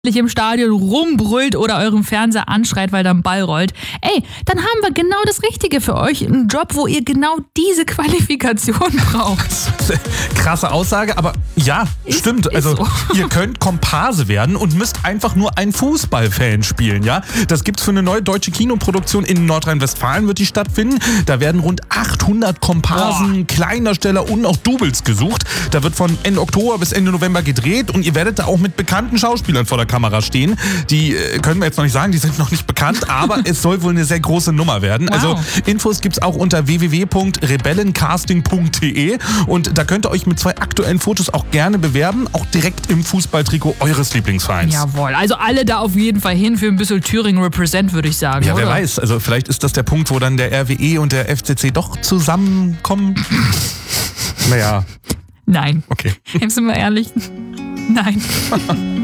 im Stadion rumbrüllt oder euren Fernseher anschreit, weil da ein Ball rollt, ey, dann haben wir genau das Richtige für euch. Einen Job, wo ihr genau diese Qualifikation braucht. Krasse Aussage, aber ja, stimmt. Also so. Ihr könnt Komparse werden und müsst einfach nur ein Fußballfan spielen, ja? Das gibt's für eine neue deutsche Kinoproduktion in Nordrhein-Westfalen, wird die stattfinden. Da werden rund 800 Komparsen, Kleindarsteller und auch Doubles gesucht. Da wird von Ende Oktober bis Ende November gedreht und ihr werdet da auch mit bekannten Schauspielern vor der Kamera stehen. Die können wir jetzt noch nicht sagen, die sind noch nicht bekannt, aber es soll wohl eine sehr große Nummer werden. Wow. Also Infos gibt's auch unter www.rebellencasting.de und da könnt ihr euch mit 2 aktuellen Fotos auch gerne bewerben, auch direkt im Fußballtrikot eures Lieblingsvereins. Jawohl, also alle da auf jeden Fall hin für ein bisschen Thüringen Represent, würde ich sagen. Ja, oder? wer weiß, also vielleicht ist das der Punkt, wo dann der RWE und der FCC doch zusammenkommen. Naja. Nein. Okay. Sind wir ehrlich? Nein.